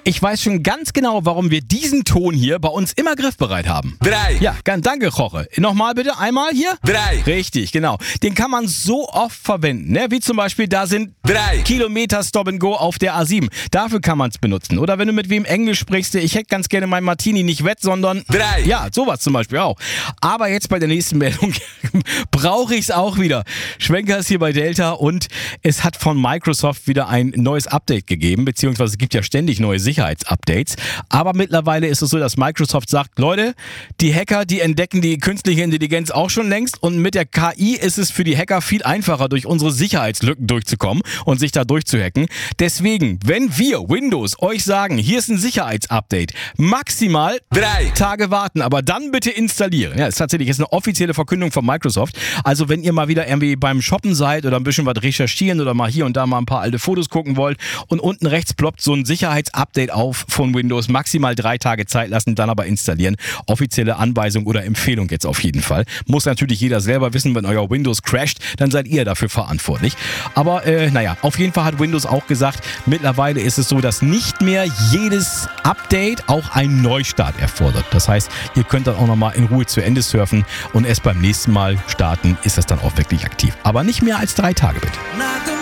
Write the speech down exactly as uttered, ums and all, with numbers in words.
Ich weiß schon ganz genau, warum wir diesen Ton hier bei uns immer griffbereit haben. Drei. Ja, ganz danke, Jorge. Nochmal bitte, einmal hier. Drei. Richtig, genau. Den kann man so oft verwenden, ne? Wie zum Beispiel, da sind Drei. Kilometer Stop and Go auf der A sieben. Dafür kann man es benutzen. Oder wenn du mit wem Englisch sprichst, ich hätte ganz gerne mein Martini nicht wett, sondern... Drei. Ja, sowas zum Beispiel auch. Aber jetzt bei der nächsten Meldung brauche ich es auch wieder. Schwenker ist hier bei Delta und es hat von Microsoft wieder ein neues Update gegeben, beziehungsweise es gibt ja ständig neue Sicherheitsupdates. Aber mittlerweile ist es so, dass Microsoft sagt, Leute, die Hacker, die entdecken die künstliche Intelligenz auch schon längst und mit der K I ist es für die Hacker viel einfacher, durch unsere Sicherheitslücken durchzukommen und sich da durchzuhacken. Deswegen, wenn wir, Windows, euch sagen, hier ist ein Sicherheitsupdate, maximal Drei. Tage warten, aber dann bitte installieren. Ja, ist tatsächlich ist eine offizielle Verkündung von Microsoft. Also wenn ihr mal wieder irgendwie beim Shoppen seid oder ein bisschen was recherchieren oder mal hier und da mal ein paar alte Fotos gucken wollt und unten rechts ploppt so ein Sicherheitsupdate auf von Windows, maximal drei Tage Zeit lassen, dann aber installieren. Offizielle Anweisung oder Empfehlung jetzt auf jeden Fall. Muss natürlich jeder selber wissen, wenn euer Windows crasht, dann seid ihr dafür verantwortlich. Aber äh, naja, auf jeden Fall hat Windows auch gesagt, mittlerweile ist es so, dass nicht mehr jedes Update auch einen Neustart erfordert. Das heißt, ihr könnt dann auch nochmal in Ruhe zu Ende surfen und erst beim nächsten Mal starten, ist das dann auch wirklich aktiv. Aber nicht mehr als drei Tage bitte.